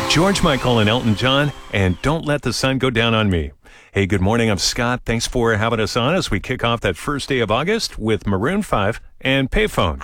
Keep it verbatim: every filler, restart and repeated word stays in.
George Michael and Elton John, and Don't Let the Sun Go Down on Me. Hey, good morning. I'm Scott. Thanks for having us on as we kick off that first day of August with Maroon five and Payphone.